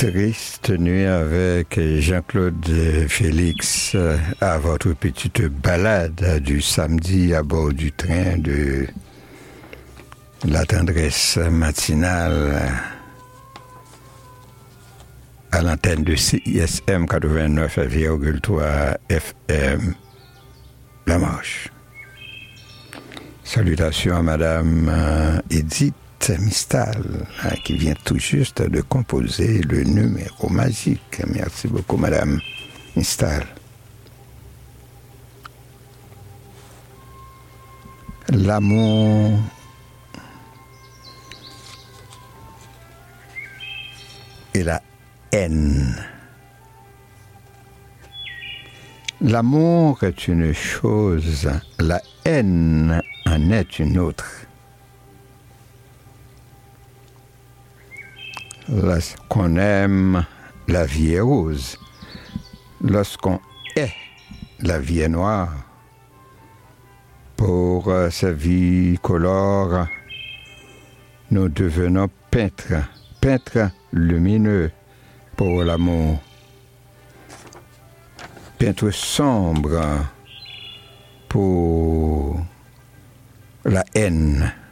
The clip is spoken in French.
triste nuit avec Jean-Claude Félix à votre petite balade du samedi à bord du train de la tendresse matinale à l'antenne de CISM 89,3 FM La Marche. Salutations à Madame Edith Mistal, qui vient tout juste de composer le numéro magique. Merci beaucoup, Madame Mistal. L'amour et la haine. L'amour est une chose, la haine en est une autre. Lorsqu'on aime, la vie est rose. Lorsqu'on hait, la vie est noire. Pour sa vie colore, nous devenons peintres, peintres lumineux pour l'amour. Peintres sombres pour la haine.